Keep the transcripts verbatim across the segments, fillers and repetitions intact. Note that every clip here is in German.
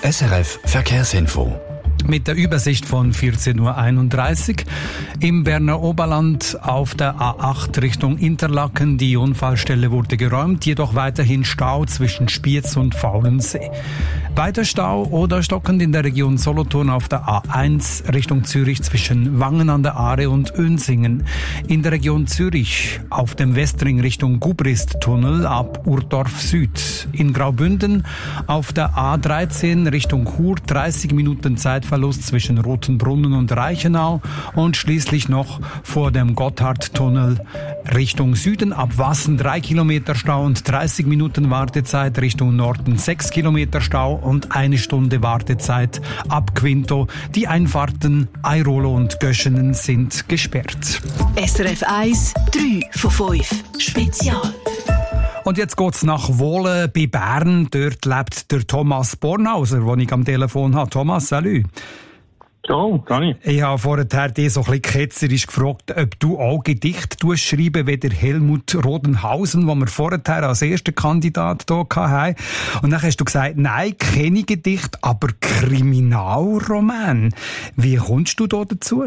S R F Verkehrsinfo. Mit der Übersicht von vierzehn Uhr einunddreißig. Im Berner Oberland auf der A acht Richtung Interlaken. Die Unfallstelle wurde geräumt, jedoch weiterhin Stau zwischen Spiez und Faulensee. Weiter Stau oder stockend in der Region Solothurn auf der A eins Richtung Zürich zwischen Wangen an der Aare und Önsingen. In der Region Zürich auf dem Westring Richtung Gubrist-Tunnel ab Urdorf Süd. In Graubünden auf der A dreizehn Richtung Chur dreißig Minuten Zeitverlust zwischen Rotenbrunnen und Reichenau und schließlich noch vor dem Gotthardtunnel Richtung Süden ab Wassen drei Kilometer Stau und dreißig Minuten Wartezeit, Richtung Norden sechs Kilometer Stau und eine Stunde Wartezeit ab Quinto. Die Einfahrten Airolo und Göschenen sind gesperrt. S R F eins, drei von fünf Spezial. Und jetzt geht's nach Wohlen bei Bern. Dort lebt der Thomas Bornhauser, den ich am Telefon habe. Thomas, salut. Oh, Dani. Ich habe vorher dich so ein bisschen ketzerisch gefragt, ob du auch Gedichte schreiben wie der Helmut Rodenhausen, den wir vorher als erster Kandidat hier hatten. Und dann hast du gesagt, nein, keine Gedichte, aber Kriminalroman. Wie kommst du da dazu?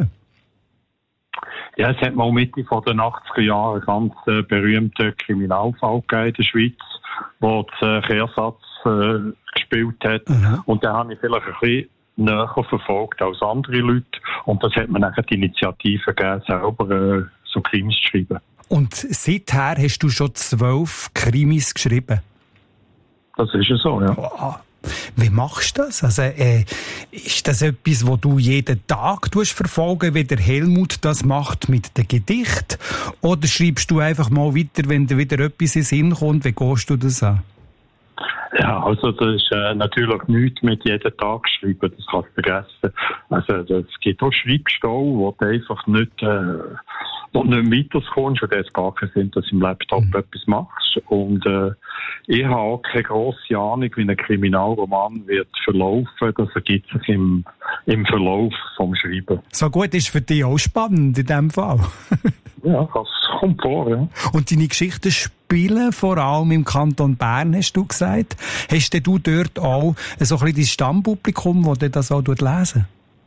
Ja, es hat mal Mitte von den achtziger Jahren einen ganz äh, berühmten Kriminalfall gegeben in der Schweiz, wo der Kehrsatz äh, gespielt hat. Mhm. Und da habe ich vielleicht ein bisschen näher verfolgt als andere Leute. Und das hat mir dann die Initiative gegeben, selber äh, so Krimis zu schreiben. Und seither hast du schon zwölf Krimis geschrieben? Das ist ja so, ja. Oh, wie machst du das? Also, äh, ist das etwas, wo du jeden Tag verfolgen, wie der Helmut das macht mit dem Gedicht? Oder schreibst du einfach mal weiter, wenn dir wieder etwas in den Sinn kommt? Wie gehst du das an? Ja, also das ist äh, natürlich nichts mit jedem Tag schreiben, das kannst du vergessen. Also es gibt auch Schreibstau, wo du einfach nicht, äh, wo du nicht weiterkommst und es gar keinen Sinn, dass du im Laptop mhm. etwas machst. Und äh, ich habe auch keine grosse Ahnung, wie ein Kriminalroman wird verlaufen. Das ergibt sich im, im Verlauf vom Schreiben. So gut, ist für dich auch spannend in diesem Fall. Ja, das kommt vor, ja. Und deine Geschichten spielen vor allem im Kanton Bern, hast du gesagt. Hast du dort auch so ein bisschen dein Stammpublikum, das das auch lesen?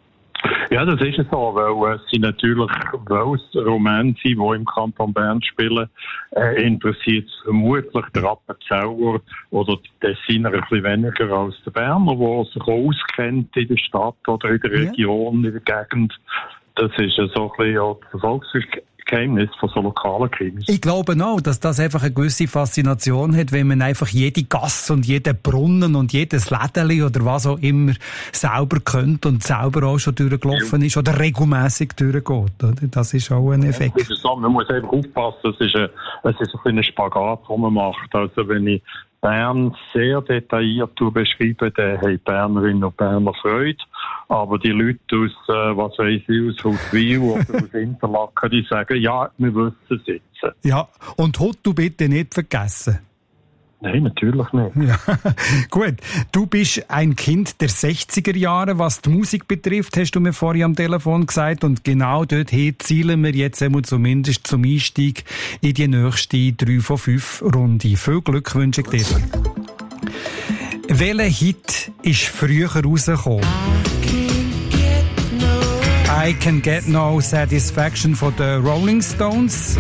Ja, das ist so, weil es sind natürlich, weil es Romane sind, die im Kanton Bern spielen, äh, interessiert es vermutlich der Appenzeller oder die Tessiner ein bisschen weniger als der Berner, der sich auch auskennt in der Stadt oder in der Region, ja. in der Gegend. Das ist so ein bisschen ja, das Erfolgsgeheimnis von so lokalen Krimis. Ich glaube auch, dass das einfach eine gewisse Faszination hat, wenn man einfach jede Gasse und jeden Brunnen und jedes Lädeli oder was auch immer selber kennt und selber auch schon durchgelaufen ja. ist oder regelmässig durchgeht. Oder? Das ist auch ein Effekt. Ja, das ist so, man muss einfach aufpassen, es ist ein, es ist ein, ein Spagat, den man macht. Also wenn ich Bern sehr detailliert beschreibe, dann haben Bernerinnen und Berner Freude. Aber die Leute aus, äh, was weiss ich, aus Huttwil oder aus Interlaken, die sagen, ja, wir wissen es jetzt. Ja, und Hutt du bitte nicht vergessen. Nein, natürlich nicht. Ja. Gut, du bist ein Kind der sechziger Jahre, was die Musik betrifft, hast du mir vorhin am Telefon gesagt. Und genau dorthin zielen wir jetzt einmal zumindest zum Einstieg in die nächste drei von fünf Runde. Viel Glück wünsche ich dir. Welcher Hit ist früher rausgekommen? I Can Get No Satisfaction von den Rolling Stones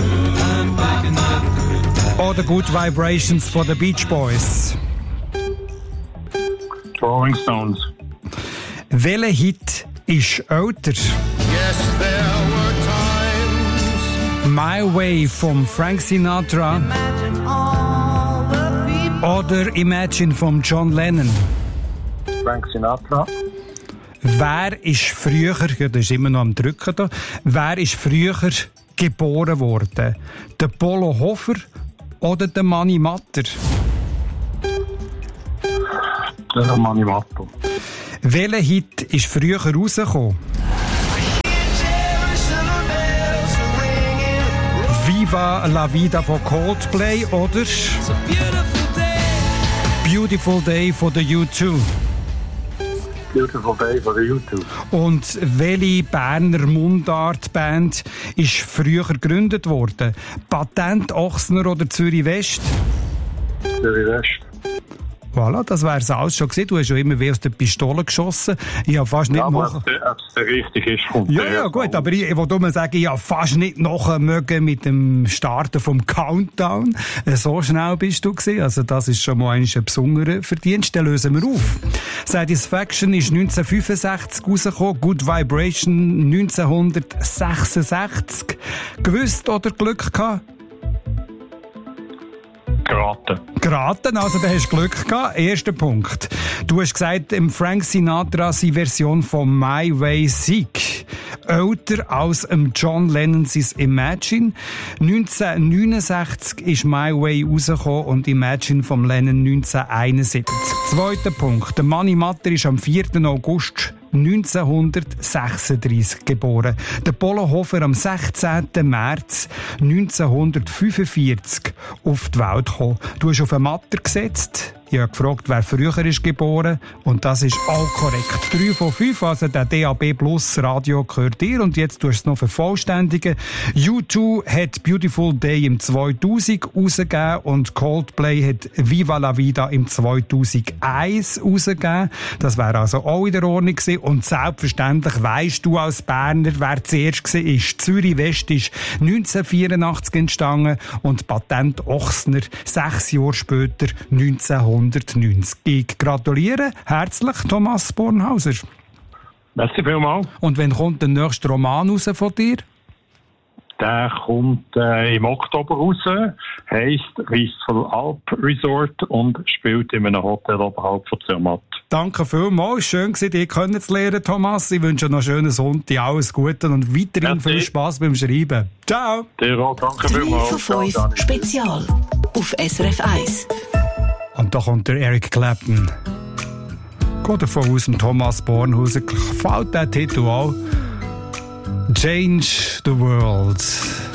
oder Good Vibrations von den Beach Boys? Rolling Stones. Welcher Hit ist älter? Yes, there were times. My Way von Frank Sinatra oder Imagine von John Lennon? Frank Sinatra. Wer ist früher, ja, das ist immer noch am Drücken da, wer ist früher geboren worden? Der Polo Hofer oder der Mani Matter? Der Mani Matter. Welcher Hit ist früher rausgekommen? Viva la Vida von Coldplay oder Beautiful Day von der U zwei? Beautiful Day von der U zwei. Und welche Berner Mundartband ist früher gegründet worden? Patent Ochsner oder Zürich West? Zürich West. Voilà, das wäre es alles schon gewesen. Du hast schon immer wie aus der Pistole geschossen. Ich habe fast nicht Ja, aber noch... ob es der richtig ist, kommt Ja, der ja, erst gut, mal. aber ich, ich wollte nur sagen, ich habe fast nicht noch mögen mit dem Starten vom Countdown. So schnell bist du gewesen. Also das ist schon mal ein besonderer Verdienst. Den lösen wir auf. Satisfaction ist neunzehnhundertfünfundsechzig rausgekommen, Good Vibration neunzehnhundertsechsundsechzig. Gewusst oder Glück gehabt? Geraten. Geraten, also da hast du Glück gehabt. Erster Punkt. Du hast gesagt, im Frank Sinatra seine Version von My Way Sick älter als im John Lennon sein Imagine. neunzehnhundertneunundsechzig ist My Way rausgekommen und Imagine vom Lennon neunzehnhunderteinundsiebzig. Zweiter Punkt. Der Mani Matter ist am vierten August neunzehnhundertsechsunddreißig geboren. Der Polo Hofer am sechzehnten März neunzehnhundertfünfundvierzig auf die Welt gekommen. Du hast auf einen Matter gesetzt. Ich habe gefragt, wer früher ist geboren. Und das ist auch korrekt. drei von fünf, also der D A B Plus Radio gehört dir. Und jetzt tust du es noch vervollständigen. U zwei hat Beautiful Day im zweitausend rausgegeben und Coldplay hat Viva la Vida im zweitausendeins rausgegeben. Das wäre also auch in der Ordnung gewesen. Und selbstverständlich weisst du als Berner, wer zuerst war. Zürich West ist neunzehnhundertvierundachtzig entstanden und Patent Ochsner sechs Jahre später neunzehnhundertneunzig. Ich gratuliere herzlich, Thomas Bornhauser. Merci vielmals. Und wann kommt der nächste Roman raus von dir? Der kommt äh, im Oktober raus, heisst Riesel Alp Resort und spielt in einem Hotel oberhalb von Zermatt. Danke vielmals. Schön gewesen, dich kennenzulernen, Thomas. Ich wünsche noch einen schönen Sonntag, alles Gute und weiterhin Merci. viel Spass beim Schreiben. Ciao! Dir auch, danke drei vielmals. von fünf Ciao, Dani. Spezial auf S R F eins. Und da kommt der Eric Clapton. Geht davon aus, dem Thomas Bornhauser gefällt der Titel auch. Change the World.